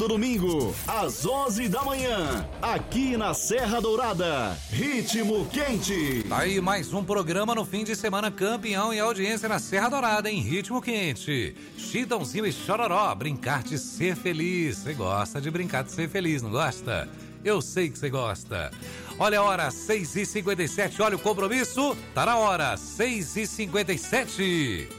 todo domingo, às 11 da manhã, aqui na Serra Dourada, Ritmo Quente. Tá aí mais um programa no fim de semana campeão em audiência na Serra Dourada, em Ritmo Quente. Chitãozinho e Chororó, brincar de ser feliz. Você gosta de brincar de ser feliz, não gosta? Eu sei que você gosta. Olha a hora, 6h57, olha o compromisso, tá na hora, 6h57.